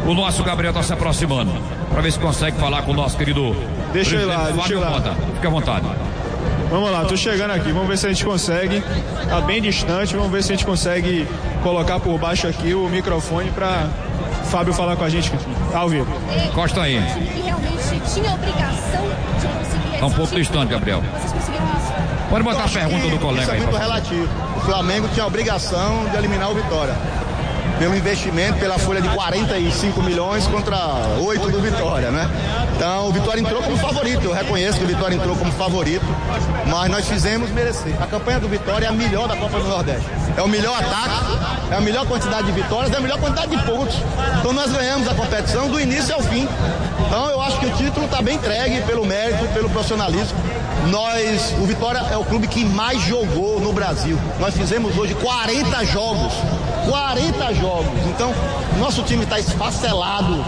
O nosso Gabriel está se aproximando para ver se consegue falar com o nosso querido. Deixa eu ir lá, deixa eu ir lá. Fica à vontade. Vamos lá, tô chegando aqui, vamos ver se a gente consegue. Tá bem distante, vamos ver se a gente consegue colocar por baixo aqui o microfone para Fábio falar com a gente ao vivo. Encosta aí. E realmente tinha a obrigação de conseguir. Tá um pouco distante, Gabriel. Vocês conseguiram isso? Pode botar a pergunta do colega aí. Isso é muito relativo. O Flamengo tinha a obrigação de eliminar o Vitória. Pelo investimento, pela folha de 45 milhões contra 8 do Vitória, né? Então o Vitória entrou como favorito, eu reconheço que o Vitória entrou como favorito, mas nós fizemos merecer. A campanha do Vitória é a melhor da Copa do Nordeste. É o melhor ataque, é a melhor quantidade de vitórias, é a melhor quantidade de pontos. Então nós ganhamos a competição do início ao fim. Então eu acho que o título está bem entregue pelo mérito, pelo profissionalismo. O Vitória é o clube que mais jogou no Brasil. Nós fizemos hoje 40 jogos. 40 jogos. Então, nosso time está esfacelado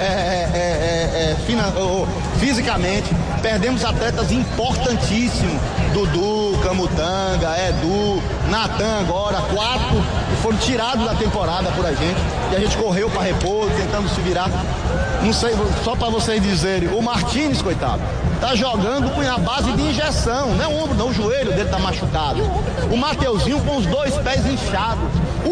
fisicamente. Perdemos atletas importantíssimos. Dudu, Camutanga, Edu, Natan agora, 4 que foram tirados da temporada por a gente. E a gente correu para repor, tentando se virar. Não sei, só para vocês dizerem, o Martins, coitado, tá jogando com a base de injeção, não é o ombro, não, o joelho dele tá machucado. O Mateuzinho com os 2 pés inchados. O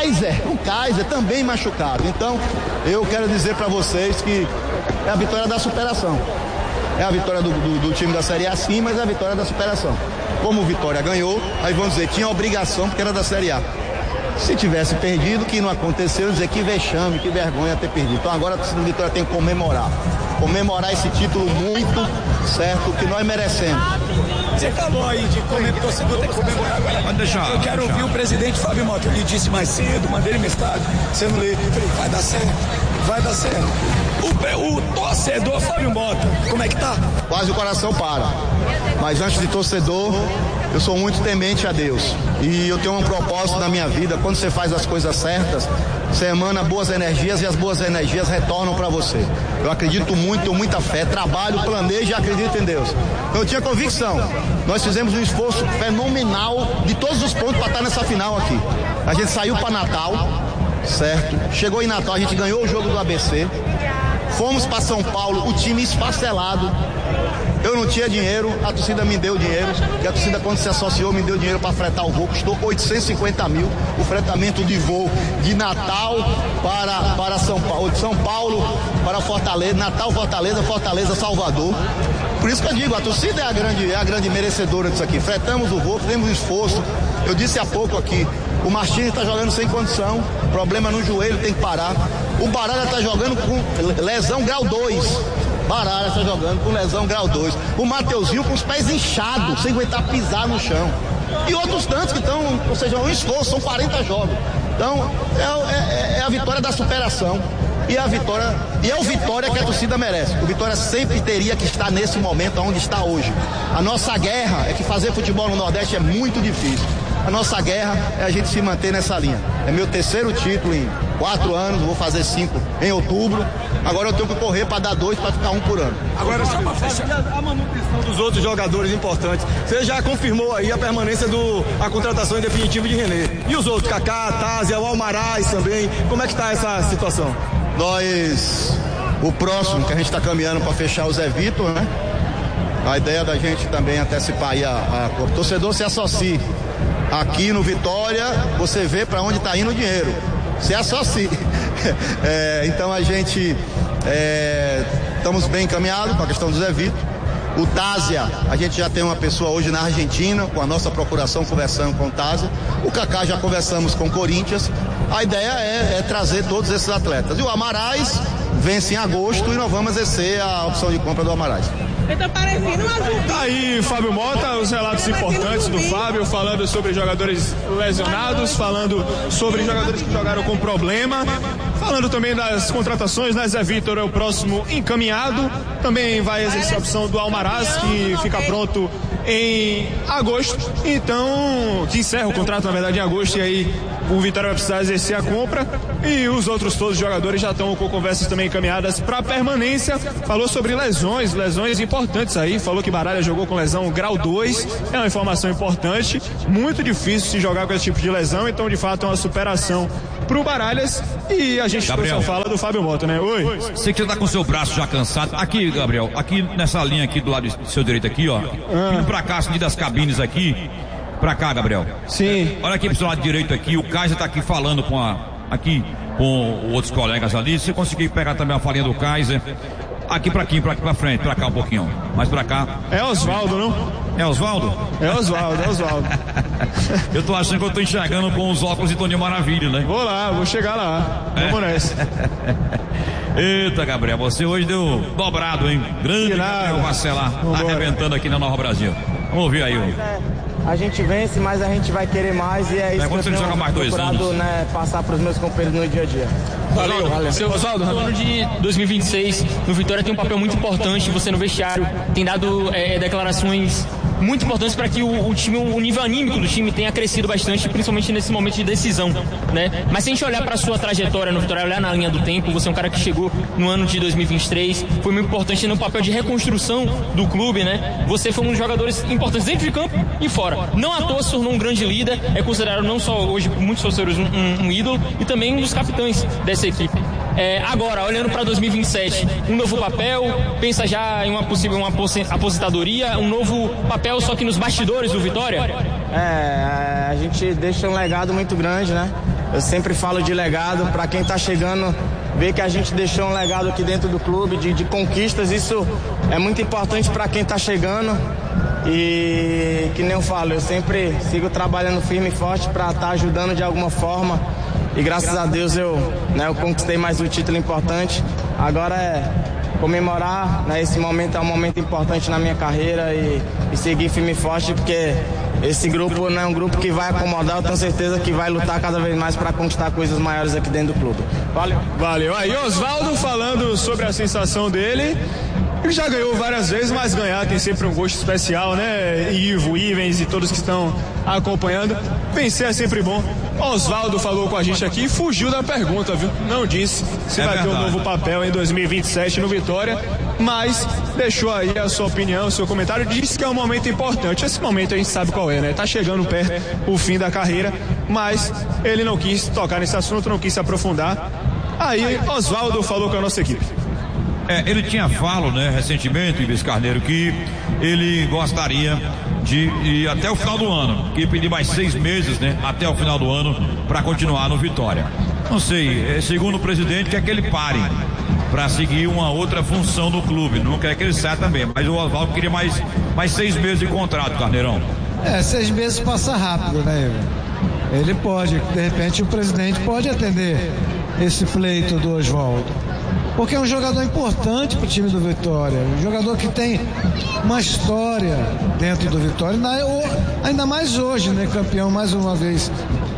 Kaiser também machucado. Então, eu quero dizer para vocês que é a vitória da superação. É a vitória do time da Série A, sim, mas é a vitória da superação. Como o Vitória ganhou, aí vamos dizer, tinha obrigação porque era da Série A. Se tivesse perdido, que não aconteceu, dizer que vexame, que vergonha ter perdido. Então agora a torcida do Vitória tem que comemorar esse título muito, certo, que nós merecemos. Você falou aí de como o torcedor tem que comemorar agora. Pode deixar. Eu quero ouvir o presidente Fábio Mota. Ele disse mais cedo, mandei ele mensagem, você não lê. Eu falei, vai dar certo. O torcedor Fábio Mota, como é que tá? Quase o coração para. Mas antes de torcedor, eu sou muito temente a Deus. E eu tenho um propósito na minha vida. Quando você faz as coisas certas, você emana boas energias e as boas energias retornam para você. Eu acredito muito, tenho muita fé, trabalho, planejo e acredito em Deus. Então eu tinha convicção. Nós fizemos um esforço fenomenal de todos os pontos para estar nessa final aqui. A gente saiu para Natal, certo? Chegou em Natal, a gente ganhou o jogo do ABC. Fomos para São Paulo, o time esfacelado. Eu não tinha dinheiro, a torcida me deu dinheiro, que a torcida quando se associou me deu dinheiro para fretar o voo, custou 850 mil, o fretamento de voo de Natal para São Paulo, de São Paulo para Fortaleza, Natal, Fortaleza, Fortaleza, Salvador. Por isso que eu digo, a torcida é a grande merecedora disso aqui. Fretamos o voo, fizemos um esforço. Eu disse há pouco aqui, o Martins está jogando sem condição, problema no joelho, tem que parar. O Baralha está jogando com lesão grau 2. Baralha está jogando com lesão grau 2. O Mateuzinho com os pés inchados, sem aguentar pisar no chão. E outros tantos que estão, ou seja, um esforço, são 40 jogos. Então, é a vitória da superação. E é o Vitória que a torcida merece. O Vitória sempre teria que estar nesse momento onde está hoje. A nossa guerra é que fazer futebol no Nordeste é muito difícil. A nossa guerra é a gente se manter nessa linha. É meu 3º título em 4 anos, vou fazer 5 em outubro. Agora eu tenho que correr para dar 2 para ficar 1 por ano. Agora, só para fechar, a manutenção dos outros jogadores importantes. Você já confirmou aí a permanência a contratação em definitivo de René. E os outros, Kaká, Tásia, o Almaraz também. Como é que está essa situação? O próximo que a gente está caminhando para fechar o Zé Vitor, né? A ideia da gente também antecipar aí o torcedor se associe. Aqui no Vitória, você vê para onde está indo o dinheiro. Se associe. Então a gente estamos bem encaminhados com a questão do Zé Vitor. O Tásia, a gente já tem uma pessoa hoje na Argentina, com a nossa procuração conversando com o Tásia. O Kaká já conversamos com o Corinthians. A ideia é trazer todos esses atletas. E o Almaraz vence em agosto e nós vamos exercer a opção de compra do Almaraz. Tá aí, Fábio Mota, os relatos importantes do Fábio, falando sobre jogadores lesionados, falando sobre jogadores que jogaram com problema, falando também das contratações, né? Zé Vitor é o próximo encaminhado, também vai exercer a opção do Almaraz, que fica pronto em agosto, então, que encerra o contrato, na verdade, em agosto, e aí o Vitória vai precisar exercer a compra, e os outros todos os jogadores já estão com conversas também encaminhadas para permanência. Falou sobre lesões importantes aí, falou que Baralha jogou com lesão grau 2, é uma informação importante, muito difícil se jogar com esse tipo de lesão, então de fato é uma superação pro Baralhas. E a gente só fala do Fábio Mota, né? Oi. Sei que você tá com seu braço já cansado. Aqui, Gabriel, aqui nessa linha aqui do lado do seu direito aqui, ó. Indo pra cá, assim, das cabines aqui. Pra cá, Gabriel. Sim. Olha aqui pro seu lado direito aqui, o Kaiser tá aqui falando com outros colegas ali. Se você conseguir pegar também a falinha do Kaiser. Aqui pra frente, pra cá um pouquinho. Mais pra cá. É Oswaldo, não? É Oswaldo? É Oswaldo. Eu tô achando que eu tô enxergando com os óculos de Toninho Maravilha, né? Vou chegar lá. Vamos nessa. Eita, Gabriel, você hoje deu dobrado, hein? Grande Gabriel Marcelar, tá arrebentando aqui na Nova Brasil. Vamos ouvir aí. A gente vence, mas a gente vai querer mais e é isso que eu tenho procurado, né, passar para os meus companheiros no dia a dia. Valeu. Seu Oswaldo, no ano de 2026, no Vitória tem um papel muito importante, você no vestiário tem dado declarações muito importantes para que o time, o nível anímico do time tenha crescido bastante, principalmente nesse momento de decisão, né? Mas se a gente olhar para a sua trajetória no Vitória, olhar na linha do tempo, você é um cara que chegou no ano de 2023, foi muito importante no papel de reconstrução do clube, né? Você foi um dos jogadores importantes dentro de campo e fora. Não à toa se tornou um grande líder, é considerado não só hoje por muitos torcedores um ídolo e também um dos capitães dessa equipe. Agora, olhando para 2027, um novo papel, pensa já em uma possível aposentadoria, um novo papel só que nos bastidores do Vitória? A gente deixa um legado muito grande, né? Eu sempre falo de legado, para quem tá chegando, ver que a gente deixou um legado aqui dentro do clube, de conquistas, isso é muito importante para quem tá chegando. E que nem eu falo, eu sempre sigo trabalhando firme e forte para estar ajudando de alguma forma. E graças a Deus eu conquistei mais um título importante. Agora é comemorar, né? Esse momento é um momento importante na minha carreira e seguir firme e forte, porque esse grupo não é um grupo que vai acomodar, eu tenho certeza que vai lutar cada vez mais para conquistar coisas maiores aqui dentro do clube. Valeu. Aí Oswaldo falando sobre a sensação dele. Ele já ganhou várias vezes, mas ganhar tem sempre um gosto especial, né? Ivo, Ivens e todos que estão acompanhando. Vencer é sempre bom. Oswaldo falou com a gente aqui e fugiu da pergunta, viu? Não disse se vai ter um novo papel em 2027 no Vitória, mas deixou aí a sua opinião, o seu comentário. Disse que é um momento importante. Esse momento a gente sabe qual é, né? Tá chegando perto o fim da carreira, mas ele não quis tocar nesse assunto, não quis se aprofundar. Aí Oswaldo falou com a nossa equipe. Ele tinha falado, né, recentemente, Ives Carneiro, que ele gostaria de ir até o final do ano, que pedir mais 6 meses, né, até o final do ano, para continuar no Vitória. Não sei, segundo o presidente, quer que ele pare para seguir uma outra função no clube, não quer que ele saia também, mas o Oswaldo queria mais 6 meses de contrato, Carneirão. 6 meses passa rápido, né, Ivo? Ele pode, de repente o presidente pode atender esse pleito do Oswaldo. Porque é um jogador importante para o time do Vitória, um jogador que tem uma história dentro do Vitória, ainda mais hoje, né, campeão mais uma vez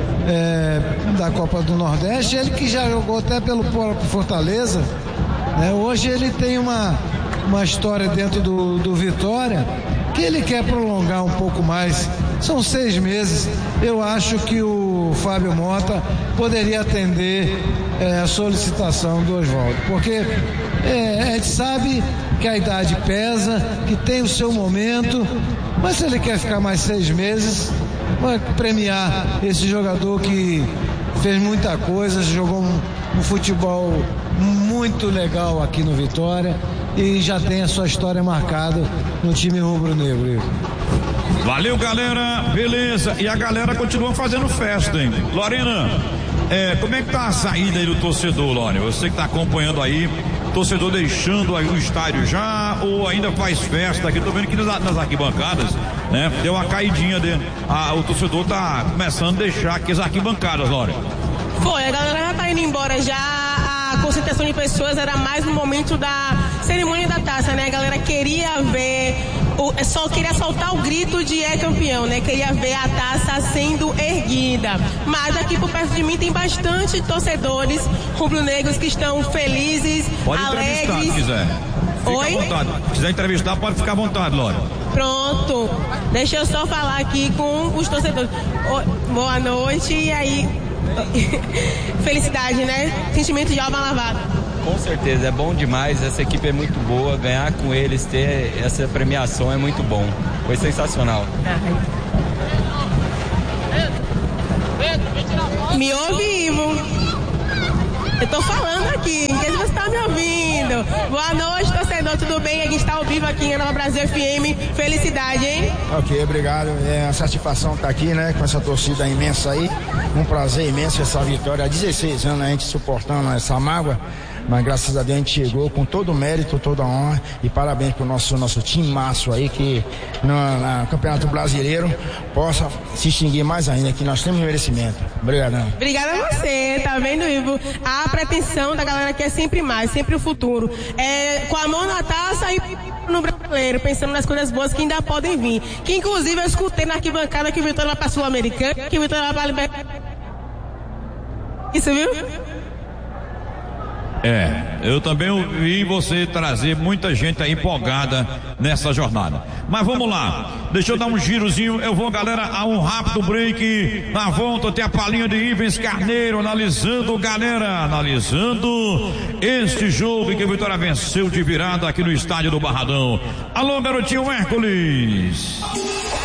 da Copa do Nordeste, ele que já jogou até pelo Fortaleza, né, hoje ele tem uma história dentro do Vitória que ele quer prolongar um pouco mais. São 6 meses, eu acho que o Fábio Mota poderia atender a solicitação do Oswaldo, porque a gente sabe que a idade pesa, que tem o seu momento, mas se ele quer ficar mais 6 meses, vai premiar esse jogador que fez muita coisa, jogou um futebol muito legal aqui no Vitória e já tem a sua história marcada no time rubro-negro. Valeu, galera, beleza, e a galera continua fazendo festa, hein? Lorena, como é que tá a saída aí do torcedor, Lorena? Você que tá acompanhando aí, torcedor deixando aí o estádio já, ou ainda faz festa aqui? Tô vendo que nas arquibancadas, né, deu uma caidinha o torcedor tá começando a deixar aqui as arquibancadas, Lorena. Foi, a galera já tá indo embora já, a concentração de pessoas era mais no momento da cerimônia da taça, né? A galera queria ver, só queria soltar o grito de campeão, né? Queria ver a taça sendo erguida. Mas aqui por perto de mim tem bastante torcedores rubro-negros que estão felizes, pode alegres. Pode entrevistar se quiser. Oi? Fica à vontade. Se quiser entrevistar, pode ficar à vontade, Lore. Pronto. Deixa eu só falar aqui com os torcedores. Boa noite e aí... Felicidade, né? Sentimento de alma lavada. Com certeza, é bom demais, essa equipe é muito boa, ganhar com eles, ter essa premiação é muito bom, foi sensacional. Me ouve, Ivo. Eu tô falando aqui, em que você tá me ouvindo. Boa noite, torcedor, tudo bem? A gente tá ao vivo aqui em Nova Brasil FM. Felicidade, hein? Ok, obrigado. É uma satisfação estar aqui, né? Com essa torcida imensa aí. Um prazer imenso essa vitória. Há 16 anos a gente suportando essa mágoa. Mas graças a Deus a gente chegou com todo o mérito, toda a honra, e parabéns pro nosso time maço aí, que no Campeonato Brasileiro possa se extinguir mais ainda, que nós temos merecimento. Obrigadão. Obrigada a você, tá vendo, Ivo? A pretensão da galera aqui é sempre mais, sempre o futuro. Com a mão na taça e no brasileiro, pensando nas coisas boas que ainda podem vir. Que inclusive eu escutei na arquibancada que o Vitória vai pra Sul-Americana, que o Vitória vai pra Libertadores. Isso, viu? Eu também ouvi você trazer muita gente aí empolgada nessa jornada. Mas vamos lá, deixa eu dar um girozinho. Eu vou, galera, a um rápido break. Na volta tem a palhinha de Ivens Carneiro analisando este jogo em que a Vitória venceu de virada aqui no estádio do Barradão. Alô, garotinho Hércules.